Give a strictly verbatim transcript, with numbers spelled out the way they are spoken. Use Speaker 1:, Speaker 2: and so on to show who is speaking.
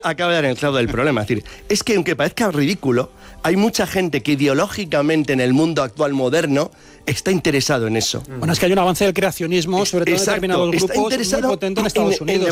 Speaker 1: Acaba de dar en el clavo del problema. Es decir, es que aunque parezca ridículo, hay mucha gente que ideológicamente en el mundo actual moderno está interesado en eso.
Speaker 2: Bueno, es que hay un avance del creacionismo, sobre todo en
Speaker 1: Exacto,
Speaker 2: determinados
Speaker 1: está
Speaker 2: grupos, muy
Speaker 1: interesado
Speaker 2: potente en Estados
Speaker 1: en,
Speaker 2: Unidos.
Speaker 1: en